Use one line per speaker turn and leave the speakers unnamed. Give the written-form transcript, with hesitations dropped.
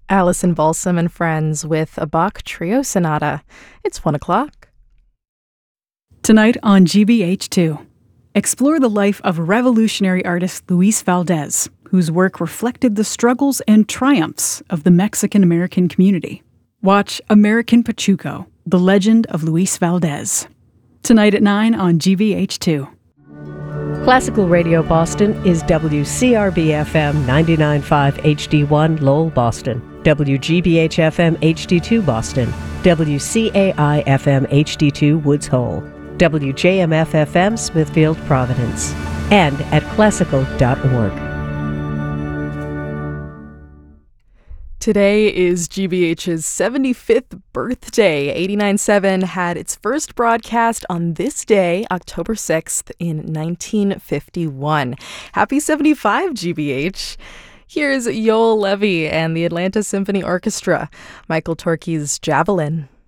Alison Balsam and Friends with a Bach Trio Sonata. It's 1 o'clock.
Tonight on GBH2, explore the life of revolutionary artist Luis Valdez, whose work reflected the struggles and triumphs of the Mexican-American community. Watch American Pachuco, The Legend of Luis Valdez. Tonight at 9 on GBH2.
Classical Radio Boston is WCRB-FM 99.5 HD1 Lowell, Boston, WGBH-FM HD2 Boston, WCAI-FM HD2 Woods Hole, WJMF-FM Smithfield, Providence, and at classical.org.
Today is GBH's 75th birthday. 89.7 had its first broadcast on this day, October 6th, in 1951. Happy 75, GBH! Here's Yoel Levy and the Atlanta Symphony Orchestra, Michael Torke's Javelin.